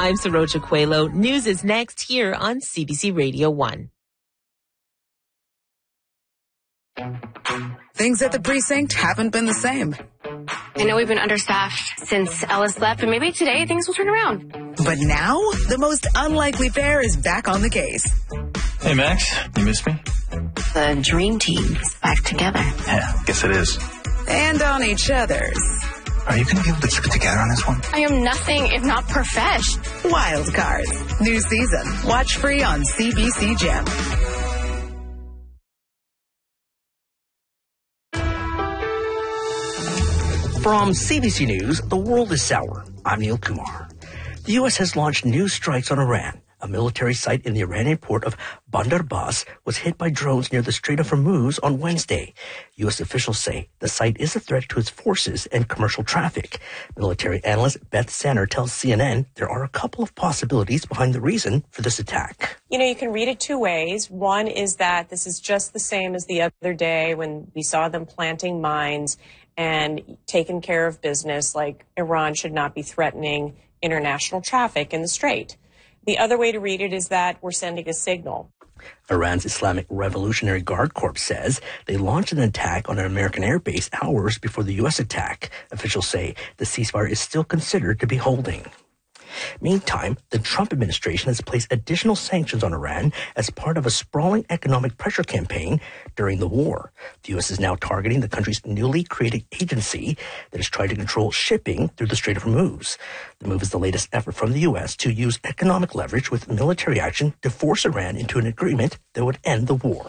I'm Saroja Coelho. News is next here on CBC Radio 1. Things at the precinct haven't been the same. I know we've been understaffed since Ellis left, but maybe today things will turn around. But now, the most unlikely pair is back on the case. Hey, Max, you miss me? The dream team is back together. Yeah, guess it is. And on each other's. Are you going to be able to keep it together on this one? I am nothing if not profesh. Wild Cards. New season. Watch free on CBC Gem. From CBC News, the world is sour. I'm Neil Kumar. The U.S. has launched new strikes on Iran. A military site in the Iranian port of Bandar Abbas was hit by drones near the Strait of Hormuz on Wednesday. U.S. officials say the site is a threat to its forces and commercial traffic. Military analyst Beth Sanner tells CNN there are a couple of possibilities behind the reason for this attack. You can read it two ways. One is that this is just the same as the other day when we saw them planting mines and taking care of business, like Iran should not be threatening international traffic in the Strait. The other way to read it is that we're sending a signal. Iran's Islamic Revolutionary Guard Corps says they launched an attack on an American air base hours before the U.S. attack. Officials say the ceasefire is still considered to be holding. Meantime, the Trump administration has placed additional sanctions on Iran as part of a sprawling economic pressure campaign during the war. The U.S. is now targeting the country's newly created agency that is trying to control shipping through the Strait of Hormuz. The move is the latest effort from the U.S. to use economic leverage with military action to force Iran into an agreement that would end the war.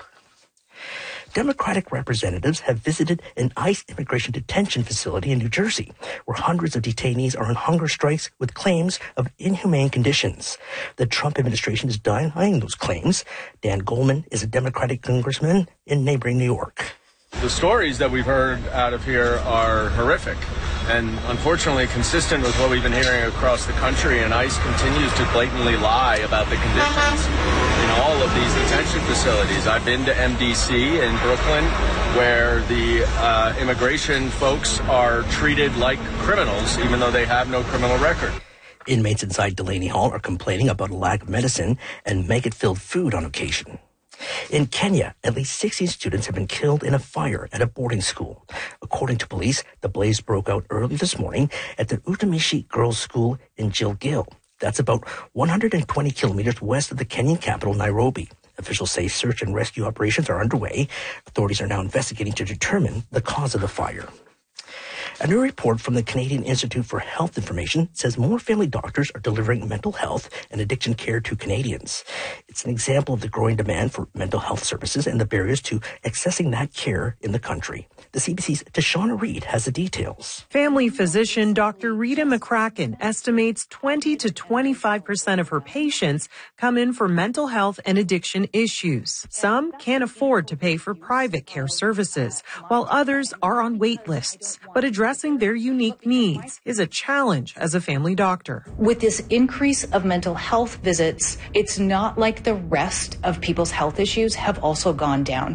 Democratic representatives have visited an ICE immigration detention facility in New Jersey, where hundreds of detainees are on hunger strikes with claims of inhumane conditions. The Trump administration is denying those claims. Dan Goldman is a Democratic congressman in neighboring New York. The stories that we've heard out of here are horrific and unfortunately consistent with what we've been hearing across the country, and ICE continues to blatantly lie about the conditions in all of these detention facilities. I've been to MDC in Brooklyn, where the immigration folks are treated like criminals, even though they have no criminal record. Inmates inside Delaney Hall are complaining about a lack of medicine and maggot-filled food on occasion. In Kenya, at least 16 students have been killed in a fire at a boarding school. According to police, the blaze broke out early this morning at the Utamishi Girls' School in Gilgil. That's about 120 kilometers west of the Kenyan capital, Nairobi. Officials say search and rescue operations are underway. Authorities are now investigating to determine the cause of the fire. A new report from the Canadian Institute for Health Information says more family doctors are delivering mental health and addiction care to Canadians. It's an example of the growing demand for mental health services and the barriers to accessing that care in the country. The CBC's Tashana Reid has the details. Family physician Dr. Rita McCracken estimates 20 to 25% of her patients come in for mental health and addiction issues. Some can't afford to pay for private care services, while others are on wait lists. But addressing their unique needs is a challenge as a family doctor. With this increase of mental health visits, it's not like the rest of people's health issues have also gone down.